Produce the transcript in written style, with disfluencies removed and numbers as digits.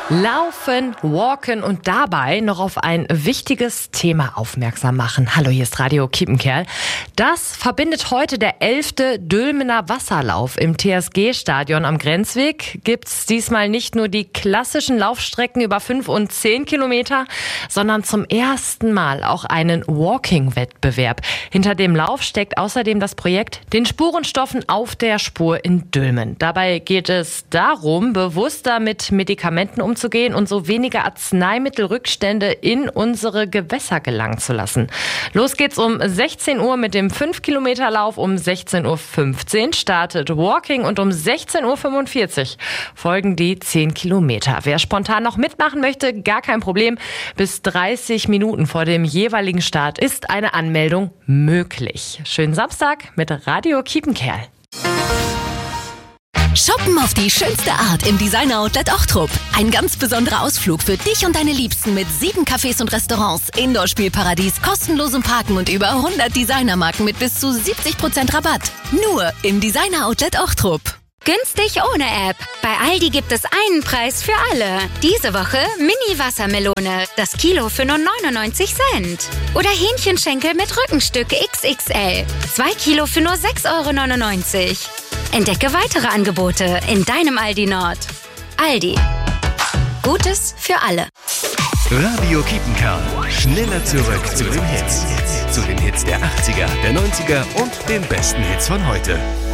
Laufen, walken und dabei noch auf ein wichtiges Thema aufmerksam machen. Hallo, hier ist Radio Kiepenkerl. Das verbindet heute der 11. Dülmener Wasserlauf. Im TSG-Stadion am Grenzweg gibt's diesmal nicht nur die klassischen Laufstrecken über 5 und 10 Kilometer, sondern zum ersten Mal auch einen Walking-Wettbewerb. Hinter dem Lauf steckt außerdem das Projekt Den Spurenstoffen auf der Spur in Dülmen. Dabei geht es darum, bewusster mit Medikamenten umzugehen und so weniger Arzneimittelrückstände in unsere Gewässer gelangen zu lassen. Los geht's um 16 Uhr mit dem 5-Kilometer-Lauf. Um 16.15 Uhr startet Walking und um 16.45 Uhr folgen die 10 Kilometer. Wer spontan noch mitmachen möchte, gar kein Problem. Bis 30 Minuten vor dem jeweiligen Start ist eine Anmeldung möglich. Schönen Samstag mit Radio Kiepenkerl. Shoppen auf die schönste Art im Designer-Outlet Ochtrup. Ein ganz besonderer Ausflug für dich und deine Liebsten mit 7 Cafés und Restaurants, Indoor-Spielparadies, kostenlosem Parken und über 100 Designermarken mit bis zu 70% Rabatt. Nur im Designer-Outlet Ochtrup. Günstig ohne App. Bei Aldi gibt es einen Preis für alle. Diese Woche Mini-Wassermelone. Das Kilo für nur 99 Cent. Oder Hähnchenschenkel mit Rückenstück XXL. 2 Kilo für nur 6,99 €. Entdecke weitere Angebote in deinem Aldi Nord. Aldi. Gutes für alle. Radio Kiepenkerl. Schneller zurück zu den Hits. Zu den Hits der 80er, der 90er und den besten Hits von heute.